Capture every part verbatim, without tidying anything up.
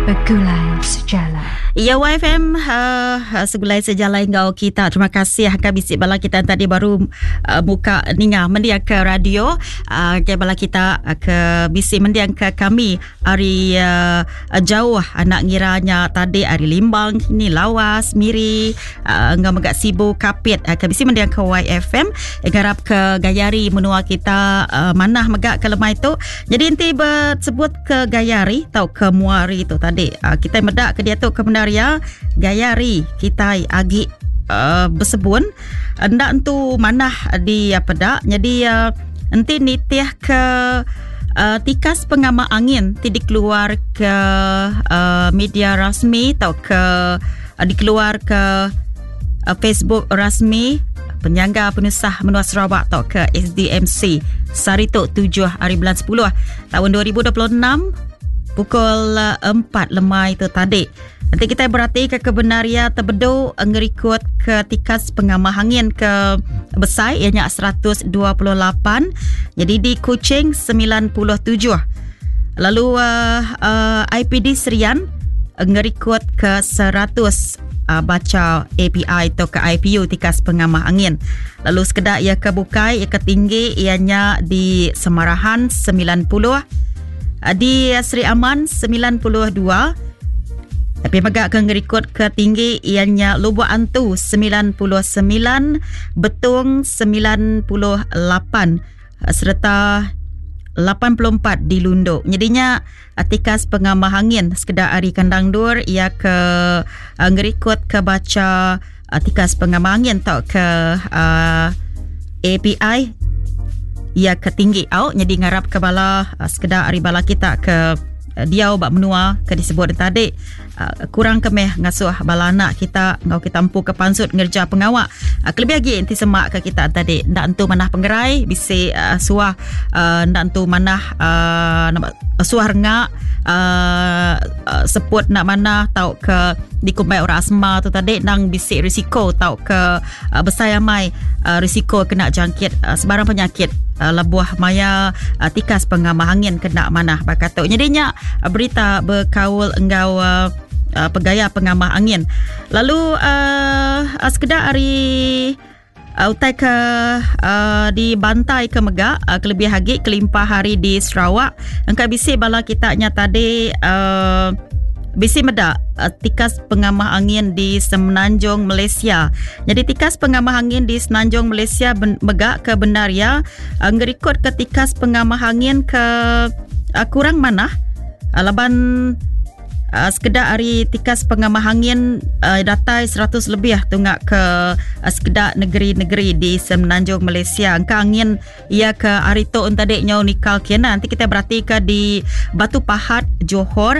Segulai Sejalan. Ya, Y F M uh, Segulai Sejalan kau kita. Terima kasih Hakka bisik bala kita tadi baru uh, buka ninga mendiang ke radio. Uh, ke bala kita uh, ke bisik mendiang ke kami hari uh, jauh anak ngiranya tadi hari Limbang ni Lawas Miri uh, ngam agak sibuk kapit uh, ke bisik mendiang ke Y F M garap ke Gayari menua kita uh, manah megak ke lemah itu. Jadi inti bersebut ke Gayari atau ke Muari itu tadi. Uh, kita medak ke dia tu ke Benaria Gayari kita agi uh, bersebun ndak tu manah di apa dak. Jadi uh, enti nitiah ke uh, tikas pengamah angin ti dikeluar ke uh, media rasmi atau ke uh, dikeluar ke uh, Facebook rasmi Penyangga Penusah Menua Sarawak atau ke S D M C Sarito tujuh hari bulan sepuluh tahun dua ribu dua puluh enam pukul empat lemai itu tadi. Nanti kita berhati ke kebenaria terbedu ngerikut ke tikas pengamah angin ke Besai ianya seratus dua puluh lapan. Jadi di Kuching sembilan puluh tujuh. Lalu uh, uh, I P D Serian ngerikut ke seratus uh, baca A P I atau ke I P U tikas pengamah angin. Lalu sekedar ia ke Bukai ia ke tinggi ianya di Semarahan sembilan puluh. Di Sri Aman sembilan puluh dua. Tapi megak ke ngerikut ke tinggi ianya Lubuk Antu sembilan puluh sembilan, Betung sembilan puluh lapan serta lapan puluh empat di Lunduk. Jadinya tikas pengamah angin sekedar hari kandang dur ia ke uh, ngerikut ke baca uh, tikas pengamah angin atau ke uh, A P I ia ketinggi au. Jadi ngarap ke bala uh, sekedar hari bala kita ke uh, diau bak menua ke disebut tadi uh, kurang kemeh ngasuh bala anak kita ngau kita empu ke pansut ngerja pengawak uh, kelebih lagi enti semak ke kita tadi ndak entu manah penggerai bisi uh, suah uh, ndak entu manah uh, suah rengak uh, uh, seput nak manah tau ke dikumbai orang asma tu tadi nang bisik risiko tau ke uh, besar amai uh, risiko kena jangkit uh, sebarang penyakit uh, labuah maya uh, tikas pengamah angin kena manah bakatuk. Jadinya uh, berita berkaul enggau uh, uh, pegaya pengamah angin. Lalu uh, uh, sekedar hari uh, utai ke uh, di Bantai ke Megak uh, kelebih hagi kelimpah hari di Sarawak. Engkau bisik bala kita nya tadi uh, bisi medak uh, tikas pengamah angin di Semenanjung Malaysia. Jadi tikas pengamah angin di Semenanjung Malaysia ben, megak ke Benaria uh, ngerikut ke tikas pengamah angin ke uh, kurang manah uh, laban uh, sekedar hari tikas pengamah angin uh, datai seratus lebih tungak ke uh, sekedar negeri-negeri di Semenanjung Malaysia. Angka angin ia ke Arito tadi nyau nikal kena. Nanti kita berhati ke di Batu Pahat Johor.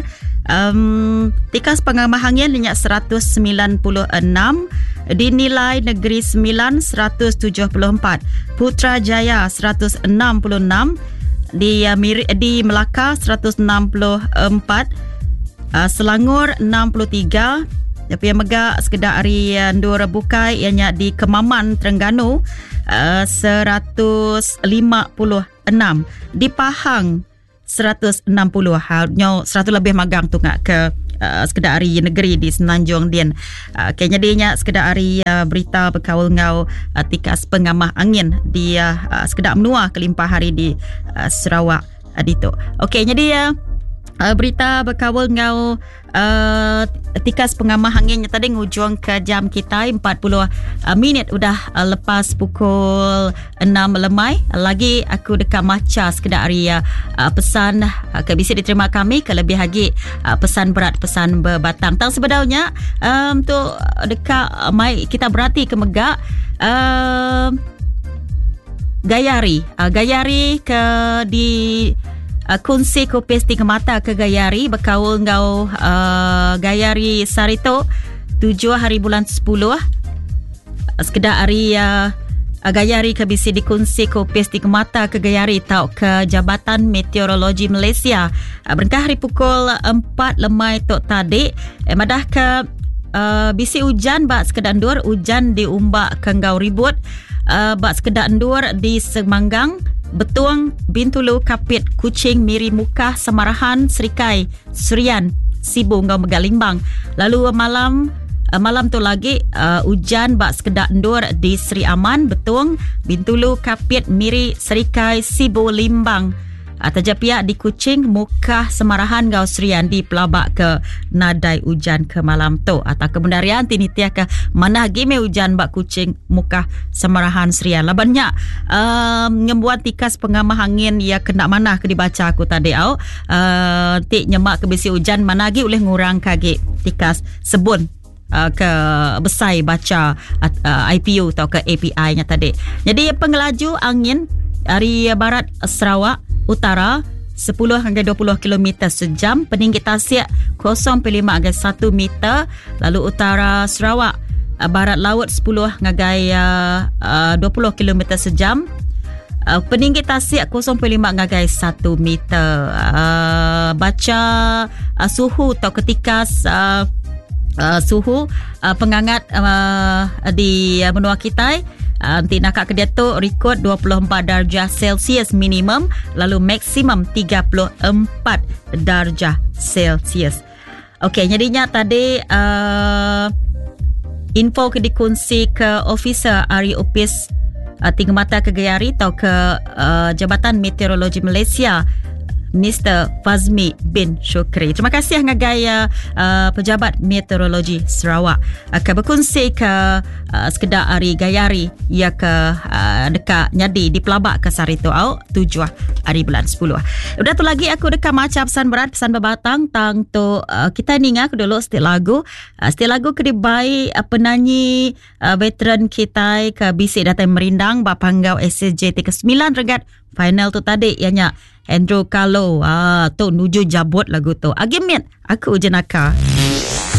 Um, tikas pengamah angin minyak seratus sembilan puluh enam, dinilai Negeri Sembilan seratus tujuh puluh empat, Putrajaya seratus enam puluh enam, di uh, Miri, di Melaka seratus enam puluh empat, uh, Selangor enam puluh tiga. Tapi yang megak sekedar hari uh, Ndur Bukai ianya di Kemaman Terengganu uh, seratus lima puluh enam, di Pahang seratus enam puluh. Hanya seratus lebih magang tu ngak ke uh, sekedar hari negeri di Semenanjung Din. Uh, kayaknya dia sekedar hari uh, berita berkawal ngau uh, tikas pengamah angin di uh, uh, sekedar menua kelimpah hari di uh, Sarawak uh, dito. Okey, jadi uh, uh, berita berkawal ngau uh, tikas pengamah anginnya tadi ngujung ke jam kita empat puluh uh, minit udah uh, lepas pukul enam lemai. Lagi aku dekat maca sekedar hari uh, pesan uh, ke bisi diterima kami ke lebih lagi uh, pesan berat pesan berbatang. Tang sebenarnya um, tu dekat uh, mai kita berhati ke Megak uh, Gayari uh, Gayari ke di Uh, kunci kopis tiga mata ke Gayari berkaul ngau uh, Gayari Sarito tujuh hari bulan sepuluh. Uh, sekedar hari uh, Gayari ke bisi di kunci kopis tiga mata ke Gayari tau ke Jabatan Meteorologi Malaysia. Uh, berengkah hari pukul empat lemai tok tadi eh, madah ke uh, bisi hujan bak sekedar ndur hujan di umbak ke ngau ribut uh, bak sekedar ndur di Semanggang, Betuang, Bintulu, Kapit, Kuching, Miri, Mukah, Semarahan, Serikai, Serian, Sibu ngau Megalimbang. Lalu malam Uh, malam tu lagi uh, hujan bak sekedak endur di Seri Aman, Betung, Bintulu, Kapit, Miri, Serikai, Sibu, Limbang. Uh, Terjepia di Kuching, Mukah, Semarahan, Gau Serian di pelabak ke nadai hujan ke malam tu. Atau kebenarian tini tiak ke mana gime hujan bak Kuching, Mukah, Semarahan, Serian. Lah banyak uh, ngembuat tikas pengamah angin ya kena mana ke dibaca aku tadi au. Uh, tik nyemak ke besi hujan mana lagi boleh ngurang kage tikas sebun. Uh, ke besai baca uh, I P U atau ke A P I nya tadi. Jadi pengelaju angin dari barat Sarawak utara sepuluh hingga dua puluh kilometer sejam, peninggi tasik kosong perpuluhan lima hingga satu meter, lalu utara Sarawak uh, barat laut sepuluh hingga uh, dua puluh kilometer sejam. Uh, peninggi tasik kosong perpuluhan lima hingga satu meter. Uh, baca uh, suhu atau ketika uh, Uh, suhu uh, pengangat uh, di uh, benua kita uh, nanti nak ke dia tu rekod dua puluh empat darjah Celsius minimum, lalu maksimum tiga puluh empat darjah Celsius. Okey, jadinya tadi uh, info ke dikongsi ke officer Ari Opis uh, Tinggi Mata Kegayari atau ke uh, Jabatan Meteorologi Malaysia, Mister Fazmi bin Shukri. Terima kasih ngagai uh, Pejabat Meteorologi Sarawak akan berkongsi ke uh, sekedar hari gayari ia ke uh, dekat nyadi di pelabak ke Sarito au tujuh hari bulan sepuluh. Udah tu lagi aku dekat macam pesan berat pesan berbatang tang tu uh, kita ninga dulu setiap lagu uh, setiap lagu ke dibai uh, penyanyi uh, veteran kita ke bisik datang merindang bapanggau S S J T ke sembilan regat final tu tadi ianya Andrew Kalo ah tu nuju jabut lagu tu. Agimit aku Jenaka.